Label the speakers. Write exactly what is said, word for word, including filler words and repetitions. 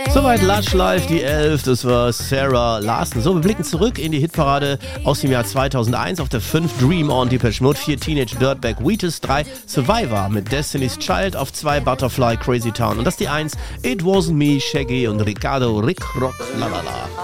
Speaker 1: Soweit Lush Live, die elf, das war Sarah Larson. So, wir blicken zurück in die Hitparade aus dem Jahr zweitausendeins. Auf der fünf Dream On, Depeche Mode, vier Teenage Dirtbag, Wheatus, drei Survivor mit Destiny's Child, auf zwei Butterfly, Crazy Town und das die eins, It Wasn't Me, Shaggy und Ricardo, Rick Rock, lalala.